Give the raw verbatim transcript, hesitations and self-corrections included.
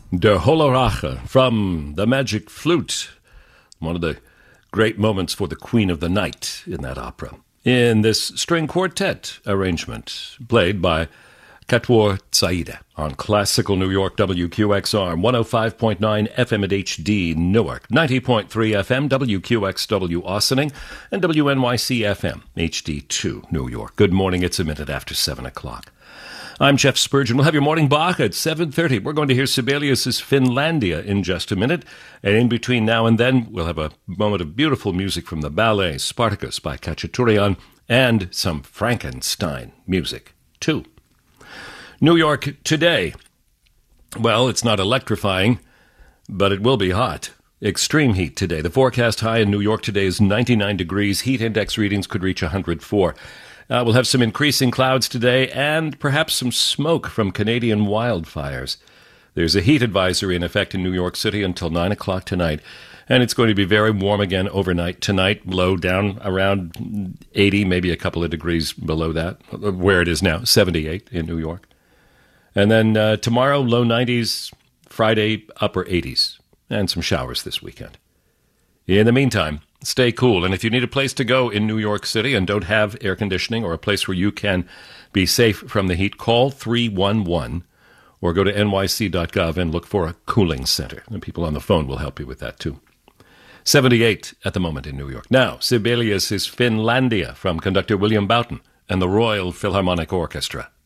Der Hollerache from The Magic Flute, one of the great moments for the Queen of the Night in that opera, in this string quartet arrangement played by Katwar Saida on Classical New York W Q X R, one oh five point nine F M at H D Newark, ninety point three F M W Q X W Austining, and W N Y C F M H D two New York. Good morning, it's a minute after seven o'clock. I'm Jeff Spurgeon. We'll have your morning Bach at seven thirty. We're going to hear Sibelius' Finlandia in just a minute. And in between now and then, we'll have a moment of beautiful music from the ballet Spartacus by Khachaturian and some Frankenstein music, too. New York today. Well, it's not electrifying, but it will be hot. Extreme heat today. The forecast high in New York today is ninety-nine degrees. Heat index readings could reach one hundred four. Uh, we'll have some increasing clouds today and perhaps some smoke from Canadian wildfires. There's a heat advisory in effect in New York City until nine o'clock tonight, and it's going to be very warm again overnight tonight, low down around eighty, maybe a couple of degrees below that, where it is now, seventy-eight in New York. And then uh, tomorrow, low nineties, Friday, upper eighties, and some showers this weekend. In the meantime, stay cool, and if you need a place to go in New York City and don't have air conditioning or a place where you can be safe from the heat, call three one one or go to N Y C dot gov and look for a cooling center. And people on the phone will help you with that, too. seventy-eight at the moment in New York. Now, Sibelius' Finlandia from conductor William Boughton and the Royal Philharmonic Orchestra.